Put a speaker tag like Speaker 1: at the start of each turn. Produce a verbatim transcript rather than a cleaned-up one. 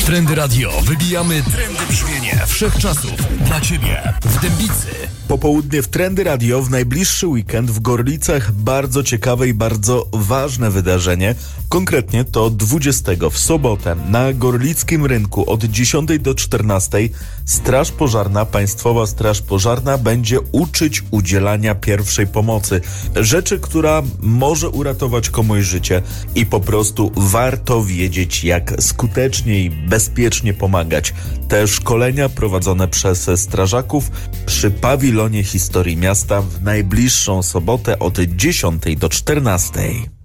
Speaker 1: Trendy Radio. Wybijamy trendy brzmienie wszechczasów. Dla Ciebie w Dębicy.
Speaker 2: Popołudnie w Trendy Radio w najbliższy weekend w Gorlicach bardzo ciekawe i bardzo ważne wydarzenie. Konkretnie to dwudziestego w sobotę na Gorlickim Rynku od dziesiątej do czternastej Straż Pożarna, Państwowa Straż Pożarna będzie uczyć udzielania pierwszej pomocy. Rzeczy, która może uratować komuś życie i po prostu warto wiedzieć, jak skutecznie i bezpiecznie pomagać. Te szkolenia prowadzone przez strażaków przy pawilonie historii miasta w najbliższą sobotę od dziesiątej do czternastej.